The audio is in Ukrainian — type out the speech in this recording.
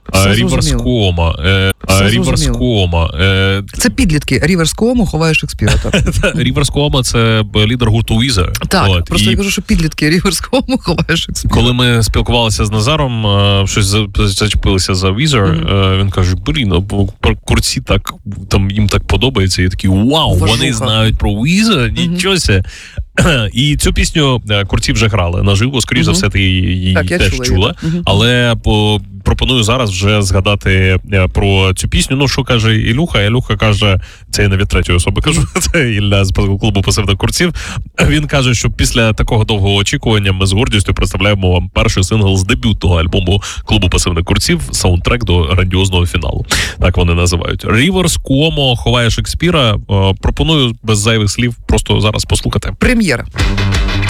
Ріверс Куомо. Ріверс Куомо. Це підлітки. Ріверс Куомо ховає Шекспіра. Ріверс Куомо – це лідер гурту Weezer. Так, просто я кажу, що підлітки. Ріверс Куомо ховає Шекспіра. Коли ми спілкувалися з Назаром, щось зачепилися за Weezer, він каже, курці так, там їм так подобається. І такі, вау, вони знають про Weezer, нічого себе. І цю пісню курці вже грали наживо, скоріш за все, ти її теж чула. Але пропоную зараз вже згадати про цю пісню. Ну, що каже Ілюха? Ілюха каже, це я не від третьої особи кажу, це Ілля з клубу пасивних курців. Він каже, що після такого довгого очікування ми з гордістю представляємо вам перший сингл з дебютного альбому клубу пасивних курців, саундтрек до грандіозного фіналу. Так вони називають. Ріверс Куомо ховає Шекспіра. Пропоную без зайвих слів просто зараз послухати. Прем'єра.